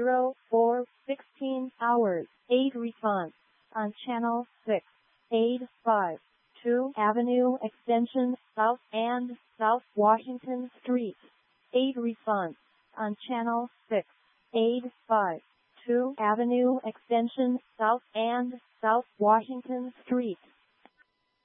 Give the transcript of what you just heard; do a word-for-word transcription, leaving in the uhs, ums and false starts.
zero four sixteen hours. eight response on channel six. eight five two Avenue Extension South and South Washington Street. eight response on channel six. eight five two Avenue Extension South and South Washington Street.